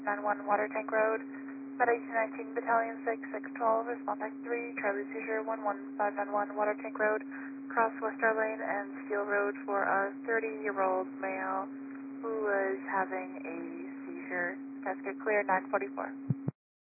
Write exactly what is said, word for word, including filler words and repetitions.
nine one Water Tank Road, Med eighteen nineteen Battalion six, six twelve, respond type three, Charlie Seizure one one five nine one Water Tank Road, cross Westar Lane and Steel Road for a thirty-year-old male who is having a seizure. Casket clear, nine forty-four.